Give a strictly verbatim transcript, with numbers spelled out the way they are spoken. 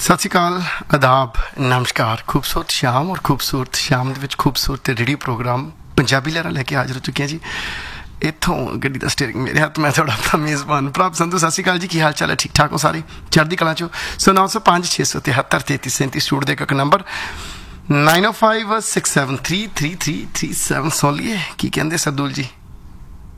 ਸਤਿ ਸ਼੍ਰੀ ਅਕਾਲ, ਆਦਾਬ, ਨਮਸਕਾਰ। ਖੂਬਸੂਰਤ ਸ਼ਾਮ ਔਰ ਖੂਬਸੂਰਤ ਸ਼ਾਮ ਦੇ ਵਿੱਚ ਖੂਬਸੂਰਤ ਰੇਡੀਓ ਪ੍ਰੋਗਰਾਮ ਪੰਜਾਬੀ ਲਹਿਰਾਂ ਲੈ ਕੇ ਹਾਜ਼ਰ ਹੋ ਚੁੱਕੇ ਹਾਂ ਜੀ। ਇੱਥੋਂ ਗੱਡੀ ਦਾ ਸਟੀਅਰਿੰਗ ਮੇਰੇ ਹੱਥ, ਮੈਂ ਤੁਹਾਡਾ ਆਪਣਾ ਮੇਜ਼ਬਾਨ ਪ੍ਰਭ ਸੰਧੂ। ਸਤਿ ਸ਼੍ਰੀ ਅਕਾਲ ਜੀ, ਕੀ ਹਾਲ ਚਾਲ ਹੈ? ਠੀਕ ਠਾਕ ਹੋ ਸਾਰੇ? ਚੜ੍ਹਦੀ ਕਲਾ 'ਚੋਂ। ਸੋ ਨੌ ਸੌ ਪੰਜ ਛੇ ਸੌ ਤਿਹੱਤਰ ਤੇਤੀ ਸੈਂਤੀ ਸਟੂਡ ਦੇ ਇੱਕ ਨੰਬਰ ਨਾइन ओ five six seven three three three three seven सुन लीए की कहते सरदूल जी।